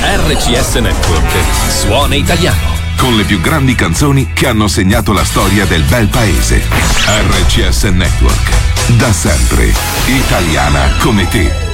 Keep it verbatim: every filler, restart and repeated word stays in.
R C S Network suona italiano. Con le più grandi canzoni che hanno segnato la storia del bel paese. R C S Network, da sempre italiana come te.